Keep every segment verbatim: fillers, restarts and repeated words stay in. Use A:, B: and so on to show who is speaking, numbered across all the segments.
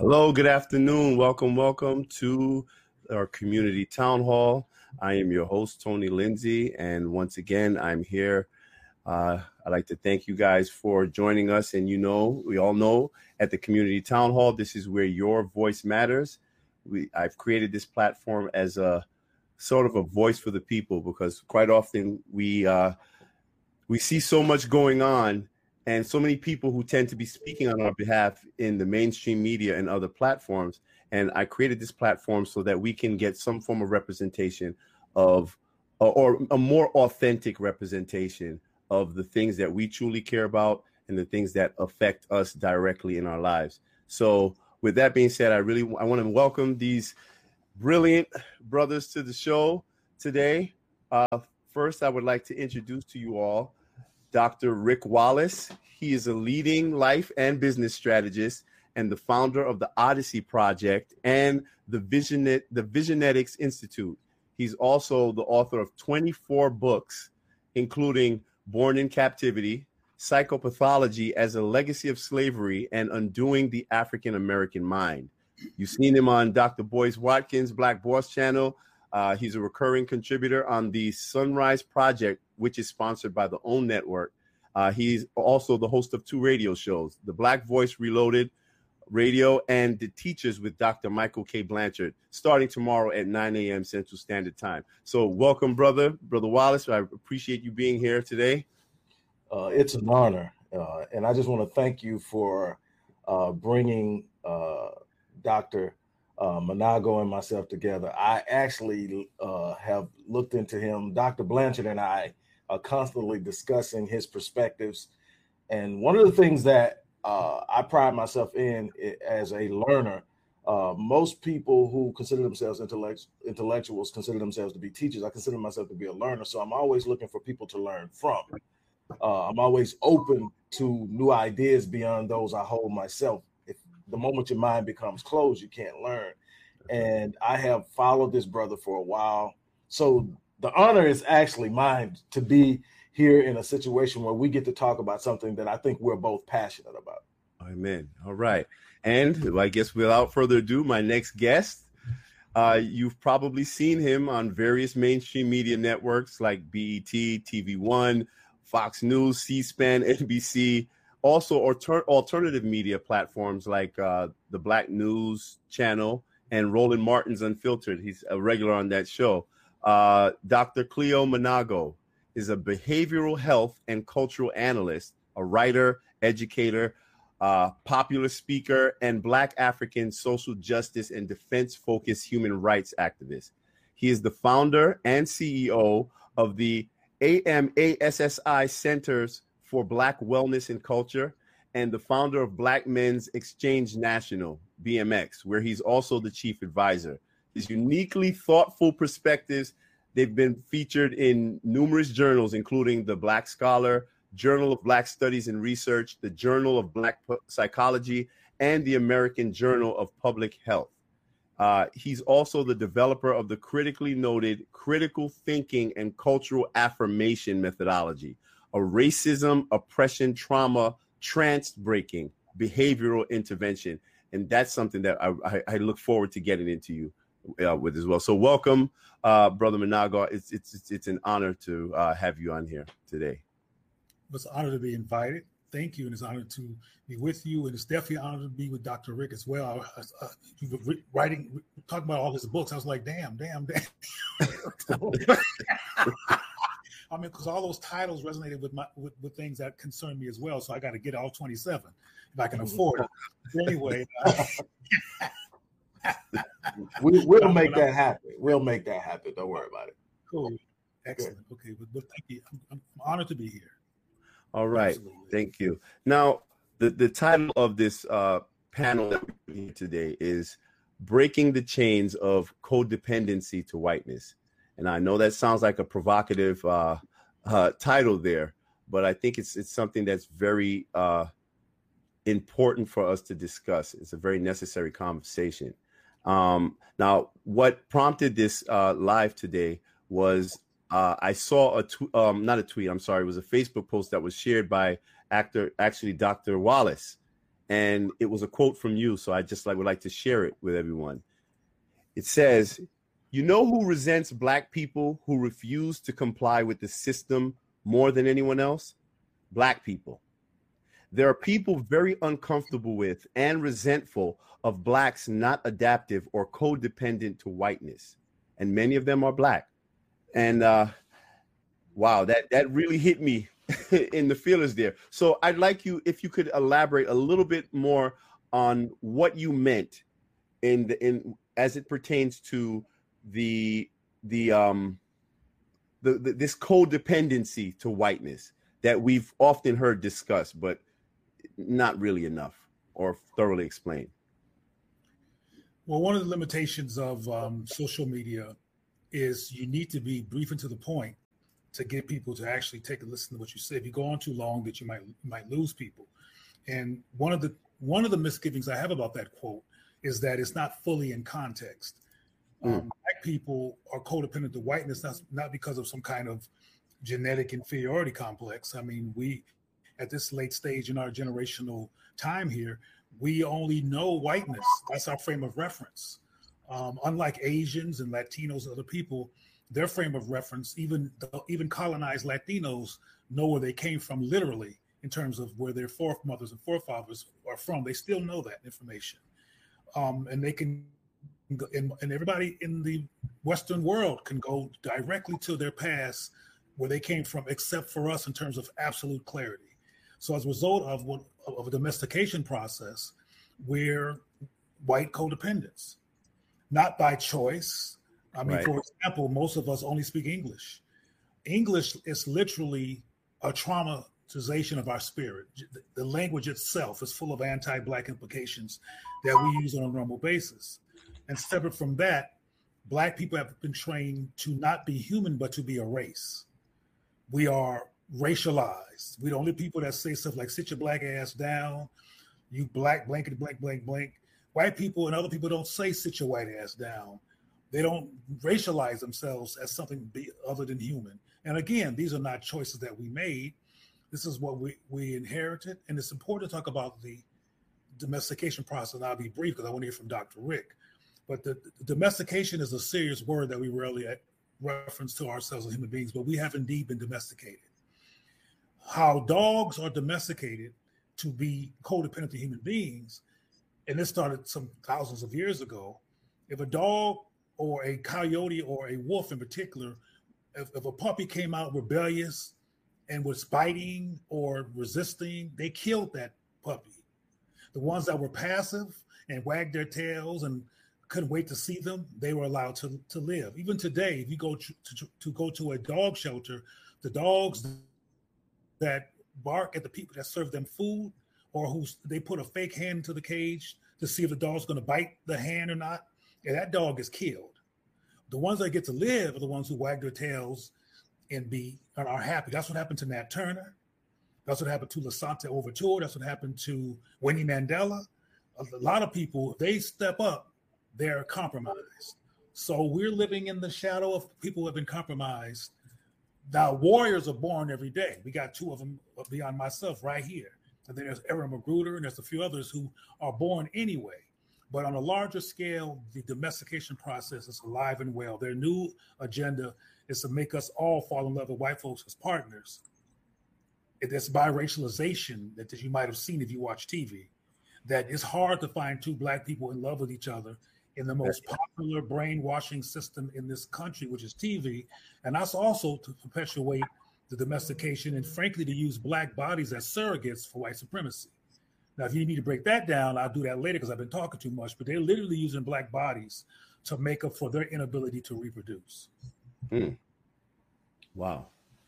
A: Hello, good afternoon. Welcome, welcome to our community town hall. I am your host, Tony Lindsay, and once again, I'm here. Uh, I'd like to thank you guys for joining us. And you know, we all know at the community town hall, this is where your voice matters. We, I've created this platform as a sort of a voice for the people because quite often we uh, we see so much going on. And so many people who tend to be speaking on our behalf in the mainstream media and other platforms. And I created this platform so that we can get some form of representation of, or a more authentic representation of the things that we truly care about and the things that affect us directly in our lives. So with that being said, I really, I want to welcome these brilliant brothers to the show today. Uh, first, I would like to introduce to you all Doctor Rick Wallace. He is a leading life and business strategist and the founder of the Odyssey Project and the Visionet, the Visionetics Institute. He's also the author of twenty-four books, including Born in Captivity, Psychopathology as a Legacy of Slavery, and Undoing the African American Mind. You've seen him on Doctor Boyce Watkins' Black Boss channel. Uh, he's a recurring contributor on the Sunrise Project, which is sponsored by the OWN Network. Uh, he's also the host of two radio shows, The Black Voice Reloaded Radio and The Teachers with Doctor Michael K. Blanchard, starting tomorrow at nine a.m. Central Standard Time. So welcome, brother, Brother Wallace. I appreciate you being here today.
B: Uh, it's an honor. Uh, and I just want to thank you for uh, bringing uh, Doctor Uh, Manago and myself together. I actually uh, have looked into him. Doctor Blanchard and I are constantly discussing his perspectives. And one of the things that uh, I pride myself in as a learner, uh, most people who consider themselves intellect- intellectuals consider themselves to be teachers. I consider myself to be a learner. So I'm always looking for people to learn from. Uh, I'm always open to new ideas beyond those I hold myself. If the moment your mind becomes closed, you can't learn. And I have followed this brother for a while. So the honor is actually mine to be here in a situation where we get to talk about something that I think we're both passionate about.
A: Amen. All right. And I guess without further ado, my next guest, uh, you've probably seen him on various mainstream media networks like B E T, T V One, Fox News, C-SPAN, N B C, also alter- alternative media platforms like uh, the Black News Channel and Roland Martin's Unfiltered. He's a regular on that show. Uh, Doctor Cleo Manago is a behavioral health and cultural analyst, a writer, educator, uh, popular speaker, and Black African social justice and defense-focused human rights activist. He is the founder and C E O of the A M A S S I Centers for Black Wellness and Culture, and the founder of Black Men's Exchange National, B M X, where he's also the chief advisor. His uniquely thoughtful perspectives, they've been featured in numerous journals, including the Black Scholar, Journal of Black Studies and Research, the Journal of Black Psychology, and the American Journal of Public Health. Uh, he's also the developer of the critically noted critical thinking and cultural affirmation methodology, a racism, oppression, trauma, trance breaking behavioral intervention. And that's something that I, I, I look forward to getting into you uh, with as well. So welcome, uh, Brother Manago. It's, it's, it's, it's an honor to uh, have you on here today.
C: It's an honor to be invited. Thank you. And it's an honor to be with you. And it's definitely an honor to be with Doctor Rick as well. I, I, you were writing, talking about all his books. I was like, damn, damn, damn. I mean, because all those titles resonated with my with, with things that concern me as well. So I got to get all twenty-seven if I can afford it. But anyway, uh,
B: we, we'll make that happen. We'll make that happen. Don't worry about it.
C: Cool, excellent. Good. Okay, but, but thank you. I'm, I'm honored to be here.
A: All right, absolutely. Thank you. Now, the the title of this uh, panel that we're here today is "Breaking the Chains of Codependency to Whiteness." And I know that sounds like a provocative uh, uh, title there, but I think it's it's something that's very uh, important for us to discuss. It's a very necessary conversation. Um, now, what prompted this uh, live today was uh, I saw a tw- um, not a tweet. I'm sorry, it was a Facebook post that was shared by actor, actually Doctor Wallace, and it was a quote from you, so I just like would like to share it with everyone. It says, "You know who resents Black people who refuse to comply with the system more than anyone else? Black people. There are people very uncomfortable with and resentful of Blacks not adaptive or codependent to whiteness, and many of them are Black." And uh, wow, that that really hit me in the feelers there. So I'd like you, if you could elaborate a little bit more on what you meant in the in as it pertains to the the um the, the this codependency to whiteness that we've often heard discussed, but not really enough or thoroughly explained.
C: Well, one of the limitations of um, social media is you need to be brief and to the point to get people to actually take a listen to what you say. If you go on too long, that you might you might lose people. And one of the one of the misgivings I have about that quote is that it's not fully in context. Mm. Um, Black people are codependent to whiteness, not, not because of some kind of genetic inferiority complex. I mean, we, at this late stage in our generational time here, we only know whiteness. That's our frame of reference. Um, unlike Asians and Latinos and other people, their frame of reference, even even colonized Latinos know where they came from literally in terms of where their foremothers and forefathers are from. They still know that information. Um, and they can, and, and everybody in the Western world can go directly to their past where they came from, except for us in terms of absolute clarity. So as a result of what of a domestication process, we're white codependents, not by choice. I mean, right. For example, most of us only speak English. English is literally a traumatization of our spirit. The language itself is full of anti-Black implications that we use on a normal basis. And separate from that, Black people have been trained to not be human, but to be a race. We are racialized. We're the only people that say stuff like, sit your Black ass down, you Black, blankety, blank, blank, blank. White people and other people don't say sit your white ass down. They don't racialize themselves as something be other than human. And again, these are not choices that we made. This is what we, we inherited. And it's important to talk about the domestication process. And I'll be brief because I want to hear from Doctor Rick. But the, the domestication is a serious word that we rarely reference to ourselves as human beings, but we have indeed been domesticated. How dogs are domesticated to be codependent to human beings, and this started some thousands of years ago. If a dog or a coyote or a wolf in particular, if, if a puppy came out rebellious and was biting or resisting, they killed that puppy. The ones that were passive and wagged their tails and couldn't wait to see them, they were allowed to, to live. Even today, if you go to, to, to go to a dog shelter, the dogs that bark at the people that serve them food, or who they put a fake hand into the cage to see if the dog's going to bite the hand or not, and that dog is killed. The ones that get to live are the ones who wag their tails and be and are happy. That's what happened to Nat Turner. That's what happened to Lasante Overture. That's what happened to Winnie Mandela. A lot of people, if they step up, they're compromised. So we're living in the shadow of people who have been compromised. Now, warriors are born every day. We got two of them beyond myself right here. And then there's Aaron Magruder, and there's a few others who are born anyway. But on a larger scale, the domestication process is alive and well. Their new agenda is to make us all fall in love with white folks as partners. It's biracialization that you might have seen if you watch T V, that it's hard to find two Black people in love with each other in the most popular brainwashing system in this country, which is T V. And that's also to perpetuate the domestication and, frankly, to use Black bodies as surrogates for white supremacy. Now, if you need me to break that down, I'll do that later because I've been talking too much, but they're literally using Black bodies to make up for their inability to reproduce.
A: Mm. Wow.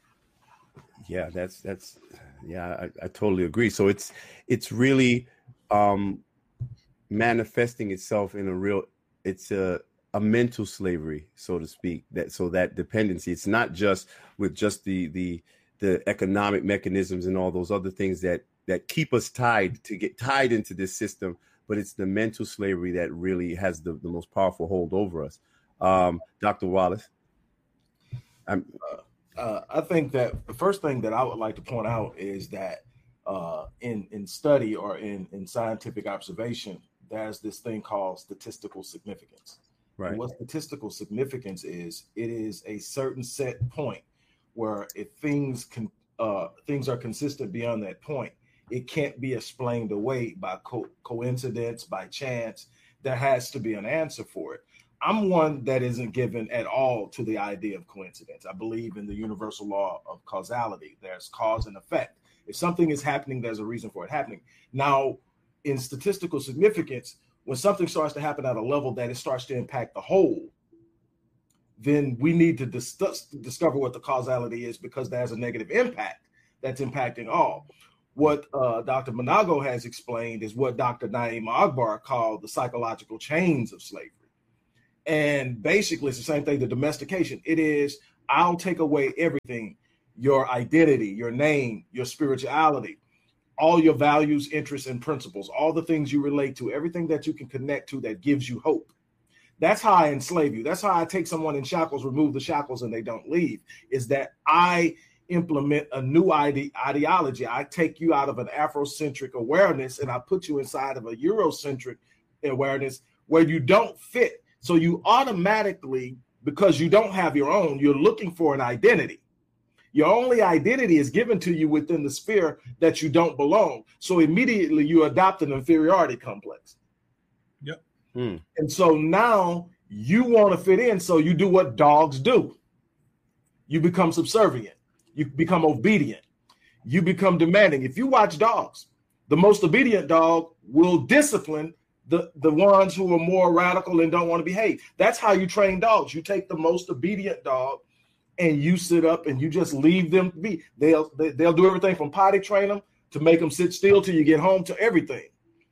A: Yeah, that's, that's, yeah, I, I totally agree. So it's, it's really um, manifesting itself in a real, it's a, a mental slavery, so to speak, that, so that dependency, it's not just with just the, the, the economic mechanisms and all those other things that, that keep us tied to get tied into this system, but it's the mental slavery that really has the, the most powerful hold over us. Um, Doctor Wallace.
B: I'm, uh, uh, I think that the first thing that I would like to point out is that uh, in in study or in in scientific observation, there's this thing called statistical significance.
A: Right.
B: And what statistical significance is, it is a certain set point where if things can uh, things are consistent beyond that point, it can't be explained away by co- coincidence, by chance. There has to be an answer for it. I'm one that isn't given at all to the idea of coincidence. I believe in the universal law of causality. There's cause and effect. If something is happening, there's a reason for it happening. Now, in statistical significance, when something starts to happen at a level that it starts to impact the whole, then we need to dis- discover what the causality is, because there's a negative impact that's impacting all. What uh, Doctor Manago has explained is what Doctor Naim Akbar called the psychological chains of slavery. And basically, it's the same thing, the domestication. It is, I'll take away everything, your identity, your name, your spirituality, all your values, interests, and principles, all the things you relate to, everything that you can connect to that gives you hope. That's how I enslave you. That's how I take someone in shackles, remove the shackles, and they don't leave, is that I implement a new ide- ideology. I take you out of an Afrocentric awareness and I put you inside of a Eurocentric awareness where you don't fit. So you automatically, because you don't have your own, you're looking for an identity. Your only identity is given to you within the sphere that you don't belong. So immediately you adopt an inferiority complex.
C: Yep.
A: Hmm.
B: And so now you want to fit in. So you do what dogs do. You become subservient. You become obedient. You become demanding. If you watch dogs, the most obedient dog will discipline the, the ones who are more radical and don't want to behave. That's how you train dogs. You take the most obedient dog and you sit up and you just leave them be. They'll they, they'll do everything from potty train them to make them sit still till you get home, to everything.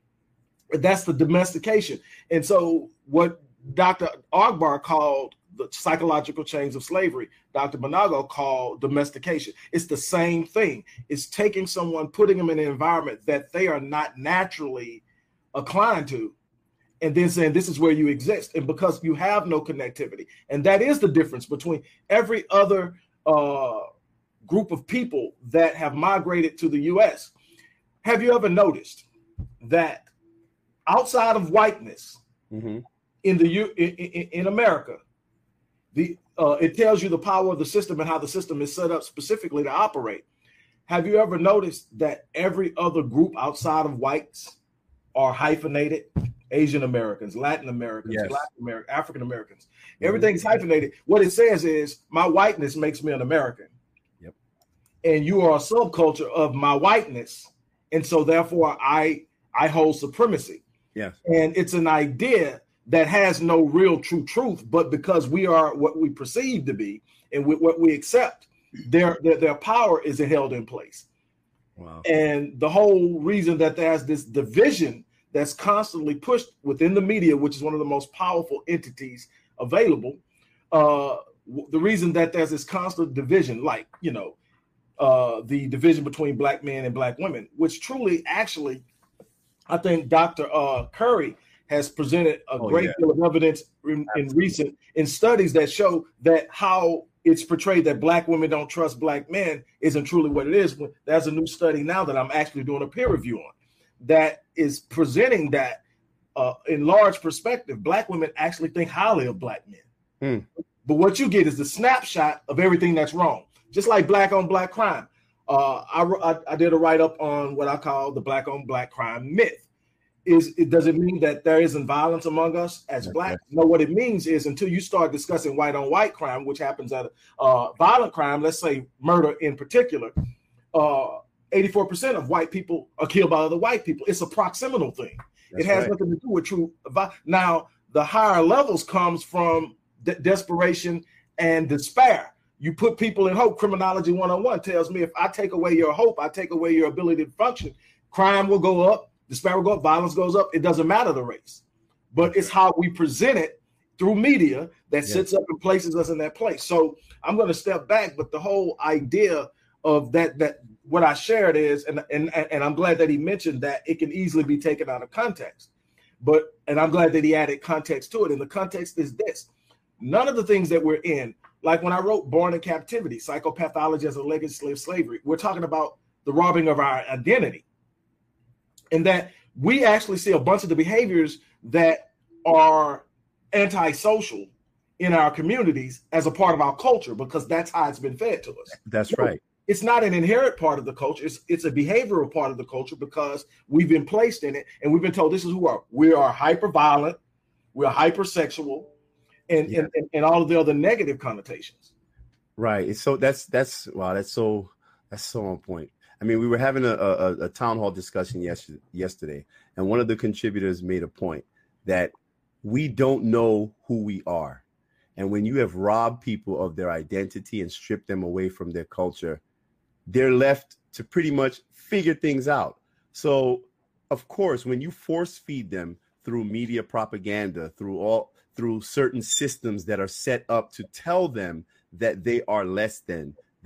B: That's the domestication. And so what Doctor Akbar called the psychological chains of slavery, Doctor Manago called domestication. It's the same thing. It's taking someone, putting them in an environment that they are not naturally inclined to, and then saying this is where you exist. And because you have no connectivity, and that is the difference between every other uh, group of people that have migrated to the U S. Have you ever noticed that outside of whiteness, mm-hmm. in the U in, in, in America, the uh, it tells you the power of the system and how the system is set up specifically to operate. Have you ever noticed that every other group outside of whites are hyphenated? Asian Americans, Latin Americans,
A: yes.
B: Black Americans, African Americans. Everything's hyphenated. What it says is my whiteness makes me an American.
A: Yep.
B: And you are a subculture of my whiteness. And so therefore I I hold supremacy.
A: Yes.
B: And it's an idea that has no real true truth, but because we are what we perceive to be and with what we accept, their, their their power is held in place.
A: Wow. And
B: the whole reason that there's this division that's constantly pushed within the media, which is one of the most powerful entities available, uh, the reason that there's this constant division, like, you know, uh, the division between black men and black women, which truly, actually, I think Doctor Uh, Curry has presented a oh, great yeah. deal of evidence in, in recent in studies that show that how it's portrayed that black women don't trust black men isn't truly what it is. There's a new study now that I'm actually doing a peer review on that is presenting that uh, in large perspective, black women actually think highly of black men. Mm. But what you get is the snapshot of everything that's wrong. Just like black on black crime. Uh, I, I, I did a write-up on what I call the black on black crime myth. Is it does it mean that there isn't violence among us as
A: That's
B: black?
A: right.
B: No, what it means is until you start discussing white on white crime, which happens at uh, violent crime, let's say murder in particular, uh, eighty-four percent of white people are killed by other white people. It's a proximal thing. That's it has right. nothing to do with true. Now, the higher levels comes from de- desperation and despair. You put people in hope. Criminology one oh one tells me if I take away your hope, I take away your ability to function, crime will go up, despair will go up, violence goes up. It doesn't matter the race. But it's how we present it through media that yeah. sits up and places us in that place. So I'm going to step back, but the whole idea of that, that what I shared is, and, and, and I'm glad that he mentioned that it can easily be taken out of context. But, and I'm glad that he added context to it. And the context is this. None of the things that we're in, like when I wrote Born in Captivity, Psychopathology as a Legacy of Slavery, we're talking about the robbing of our identity. And that we actually see a bunch of the behaviors that are antisocial in our communities as a part of our culture, because that's how it's been fed to us.
A: That's right.
B: It's not an inherent part of the culture. It's it's a behavioral part of the culture because we've been placed in it and we've been told this is who we are. We are hyper violent, we're hypersexual, and, yeah. and, and and all of the other negative connotations.
A: Right. So that's that's wow. That's so that's so on point. I mean, we were having a, a, a town hall discussion yesterday, yesterday, and one of the contributors made a point that we don't know who we are. And when you have robbed people of their identity and stripped them away from their culture, they're left to pretty much figure things out. So, of course, when you force feed them through media propaganda, through all through certain systems that are set up to tell them that they are less than,